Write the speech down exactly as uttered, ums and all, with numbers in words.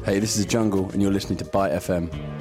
Hey, this is Jungle, and you're listening to Byte F M.